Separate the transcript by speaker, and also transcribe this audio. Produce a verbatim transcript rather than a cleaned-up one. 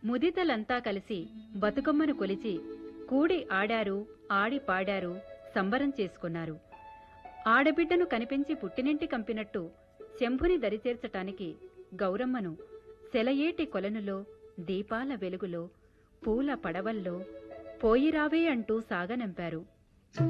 Speaker 1: ముదితలంతా కలిసి బతుకమ్మను కొలిచి కూడి ఆడారు, ఆడి పాడారు, సంబరం చేసుకున్నారు. ఆడబిడ్డను కనిపించి పుట్టినింటి కంపినట్టు శంభుని దరిచేర్చటానికి గౌరమ్మను సెలయేటి కొలనులో, దీపాల వెలుగులో, పూల పడవల్లో పోయిరావే అంటూ సాగనంపారు.